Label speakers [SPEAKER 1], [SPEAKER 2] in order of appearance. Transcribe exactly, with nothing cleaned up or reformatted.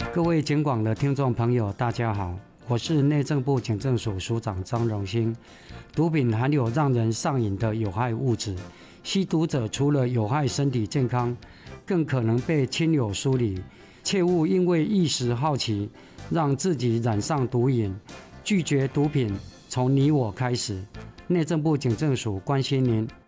[SPEAKER 1] 各位警广的听众朋友，大家好，我是内政部警政署署长张荣兴。毒品含有让人上瘾的有害物质，吸毒者除了有害身体健康，更可能被亲友疏离，切勿因为一时好奇，让自己染上毒瘾。拒绝毒品，从你我开始。内政部警政署关心您。